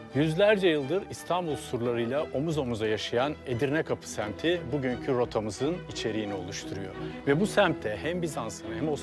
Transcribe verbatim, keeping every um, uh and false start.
Yüzlerce yıldır İstanbul surlarıyla omuz omuza yaşayan Edirne Kapı semti bugünkü rotamızın içeriğini oluşturuyor. Ve bu semtte hem Bizans'ın hem